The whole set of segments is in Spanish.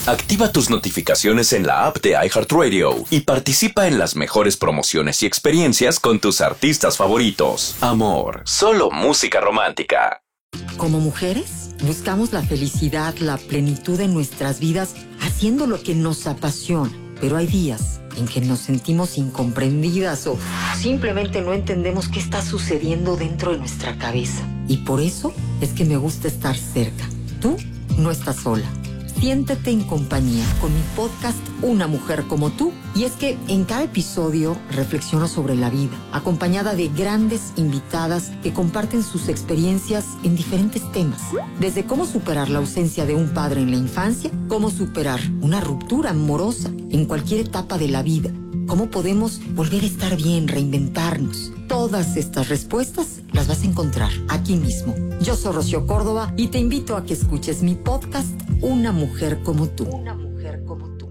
Activa tus notificaciones en la app de iHeartRadio y participa en las mejores promociones y experiencias con tus artistas favoritos. Amor, solo música romántica. Como mujeres, buscamos la felicidad, la plenitud en nuestras vidas, haciendo lo que nos apasiona. Pero hay días en que nos sentimos incomprendidas o simplemente no entendemos qué está sucediendo dentro de nuestra cabeza. Y por eso es que me gusta estar cerca. Tú no estás sola. Siéntete en compañía con mi podcast Una Mujer Como Tú. Y es que en cada episodio reflexiono sobre la vida, acompañada de grandes invitadas que comparten sus experiencias en diferentes temas. Desde cómo superar la ausencia de un padre en la infancia, cómo superar una ruptura amorosa en cualquier etapa de la vida, cómo podemos volver a estar bien, reinventarnos. Todas estas respuestas las vas a encontrar aquí mismo. Yo soy Rocío Córdoba y te invito a que escuches mi podcast Una Mujer Como Tú. Una Mujer Como Tú.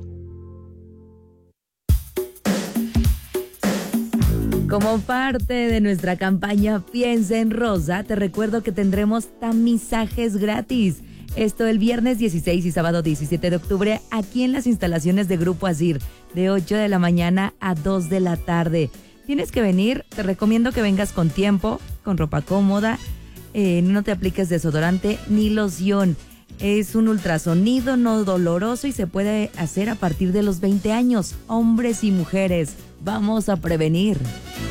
Como parte de nuestra campaña Piensa en Rosa, te recuerdo que tendremos tamizajes gratis. Esto el viernes 16 y sábado 17 de octubre aquí en las instalaciones de Grupo Asir, de 8 de la mañana a 2 de la tarde. Tienes que venir, te recomiendo que vengas con tiempo, con ropa cómoda, no te apliques desodorante ni loción. Es un ultrasonido no doloroso y se puede hacer a partir de los 20 años, hombres y mujeres. Vamos a prevenir.